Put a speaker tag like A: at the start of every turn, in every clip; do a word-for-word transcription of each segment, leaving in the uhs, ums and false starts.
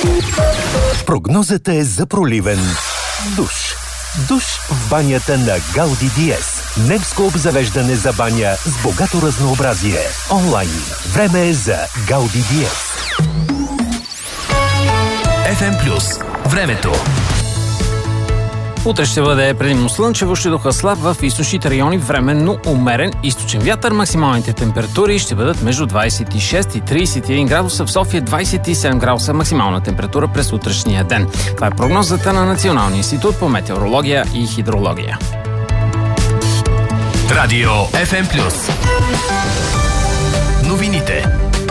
A: Прогнозата е за проливен душ. Душ в банята на Гауди Диез. Немско обзавеждане за баня с богато разнообразие. Онлайн. Време е за Гауди Диез.
B: еф ем Плюс. Времето.
C: Утре ще бъде предимно слънчево, ще духа слаб в източните райони, временно умерен източен вятър. Максималните температури ще бъдат между двадесет и шест и тридесет и един градуса. В София двадесет и седем градуса максимална температура през утрешния ден. Това е прогнозата на Националния институт по метеорология и хидрология.
B: Радио еф ем Плюс. Новините.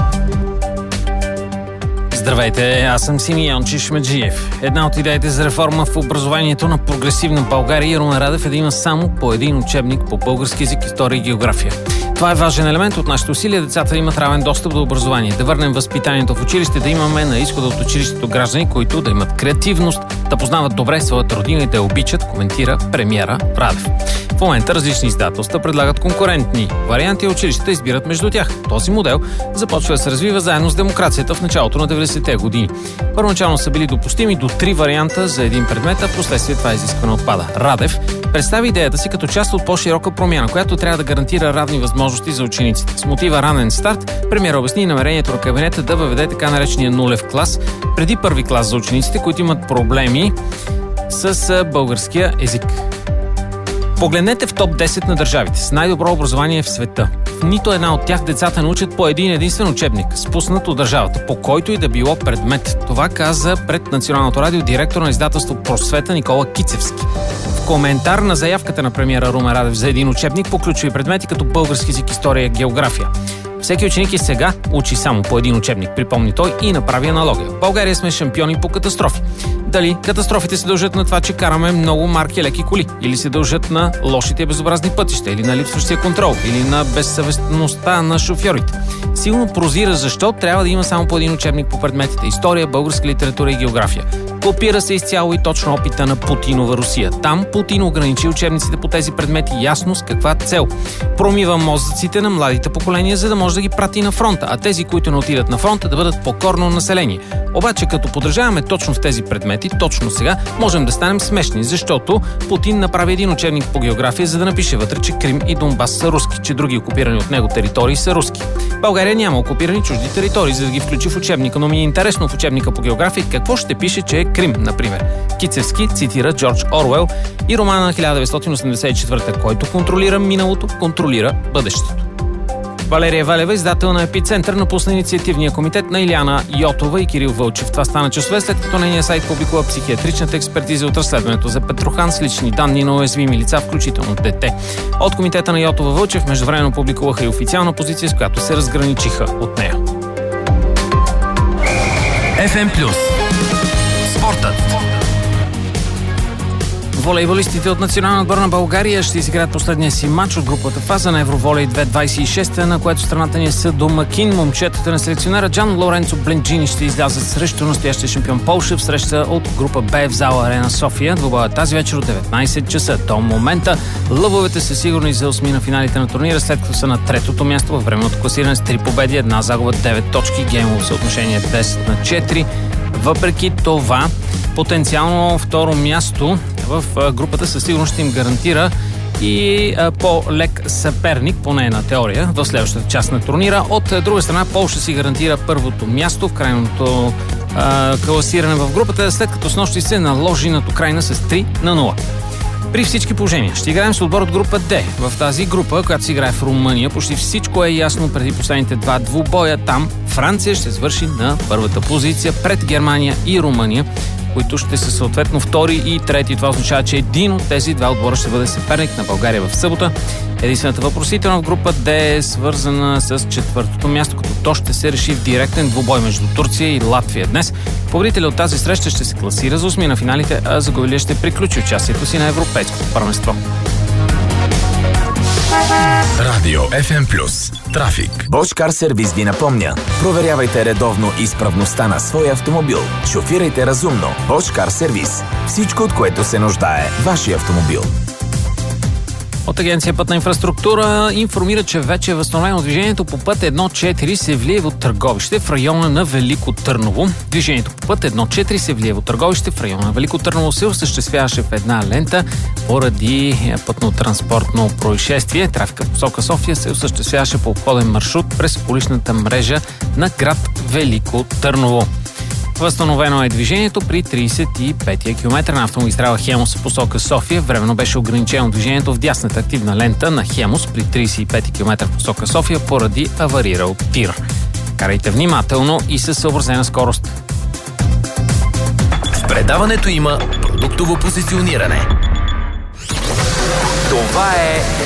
C: Здравейте, аз съм Симеон Чешмеджиев. Една от идеите за реформа в образованието на прогресивна България и Румен Радев е да има само по един учебник по български език, история и география. Това е важен елемент от нашите усилия децата да имат равен достъп до образование, да върнем възпитанието в училище, да имаме на изхода от училището граждани, които да имат креативност, да познават добре своята родина и да я обичат, коментира премиера Радев. В момента различни издателства предлагат конкурентни варианти, а училищата избират между тях. Този модел започва да се развива заедно с демокрацията в началото на деветдесетте години. Първоначално са били допустими до три варианта за един предмет, а впоследствие това изискване отпада. Радев представи идеята си като част от по-широка промяна, която трябва да гарантира равни възможности за учениците. С мотива ранен старт, премиера обясни намерението на кабинета да въведе така наречения нулев клас преди първи клас за учениците, които имат проблеми с българския език. Погледнете в топ десет на държавите с най-добро образование в света. В нито една от тях децата научат по един единствен учебник, спуснат от държавата, по който и да било предмет. Това каза пред Националното радио директор на издателство Просвета Никола Кицевски. В коментар на заявката на премиера Румен Радев за един учебник по ключови предмети като български език, история и география. Всеки ученик и сега учи само по един учебник, припомни той и направи аналогия. В България сме шампиони по катастрофи. Дали катастрофите се дължат на това, че караме много марки леки коли, или се дължат на лошите и безобразни пътища, или на липсващия контрол, или на безсъвестността на шофьорите. Силно прозира защо трябва да има само по един учебник по предметите история, българска литература и география. Копира се изцяло и точно опита на Путинова Русия. Там Путин ограничи учебниците по тези предмети ясно с каква цел. Промива мозъците на младите поколения, за да може да ги прати на фронта, а тези, които не отидат на фронта, да бъдат покорно население. Обаче, като подражаваме точно в тези предмети, точно сега, можем да станем смешни, защото Путин направи един учебник по география, за да напише вътре, че Крим и Донбас са руски, че други окупирани от него територии са руски. България няма окупирани чужди територии, за да ги включи в учебника, но ми е интересно в учебника по география какво ще пише, че е Крим, например. Кицевски цитира Джордж Оруел и романа на хиляда деветстотин осемдесет и четвърта, който контролира миналото, контролира бъдещето. Валерия Валева, издател на Епицентър, напусна инициативния комитет на Иляна Йотова и Кирил Вълчев. Това стана часове след като нейният сайт публикува психиатричната експертиза от разследването за Петрохан с лични данни на уязвими лица, включително дете. От комитета на Йотова Вълчев междувременно публикуваха и официална позиция, с която се разграничиха от нея.
B: еф ем Плюс. Спортът.
C: Волейболистите от националния отбор на България ще изиграят последния си матч от групата фаза на Евроволей две хиляди двадесет и шеста, на което страната ни е са домакин. Момчетата на селекционера Джан Лоренцо Бленджини ще излязат срещу настоящия шампион Полша в среща от група Б в зала Арена София. Двубоят тази вечер от деветнадесет часа. До момента лъвовете са сигурни за осми на финалите на турнира, след като са на третото място във временното класиране с три победи, една загуба, девет точки, геймово съотношение десет на четири. Въпреки това, потенциално второ място в групата със сигурност ще им гарантира и по-лек съперник, поне на теория, в следващата част на турнира. От друга страна, Полша си гарантира първото място в крайното а, класиране в групата, след като снощи се наложи над Украйна с три на нула. При всички положения ще играем с отбор от група Д. В тази група, която се играе в Румъния, почти всичко е ясно преди последните два двубоя. Там Франция ще свърши на първата позиция пред Германия и Румъния, които ще са съответно втори и трети. Това означава, че един от тези два отбора ще бъде съперник на България в събота. Единствената въпросителна в група Д е свързана с четвъртото място, като то ще се реши в директен двубой между Турция и Латвия днес. Победителят от тази среща ще се класира за осми на финалите, а загубилият ще приключи участието си на европейското първенство.
B: Радио еф ем Плюс. Трафик.
D: Bosch Car Service ви напомня. Проверявайте редовно изправността на своя автомобил. Шофирайте разумно. Bosch Car Service. Всичко, от което се нуждае вашия автомобил.
C: От Агенция Пътна инфраструктура информира, че вече е възстановено движението по път едно четири Севлиево Търговище в района на Велико Търново. Движението по път едно четири Севлиево Търговище в района на Велико Търново се осъществяваше в една лента поради пътно-транспортно происшествие. Трафика в посока София се осъществяваше по обходен маршрут през уличната мрежа на град Велико Търново. Възстановено е движението при тридесет и петия километър на автомагистрала Хемус в посока София. Временно беше ограничено движението в дясната активна лента на Хемус при тридесет и пети километър в посока София поради аварирал тир. Карайте внимателно и със съобразена скорост.
B: В предаването има продуктово позициониране.
D: Това е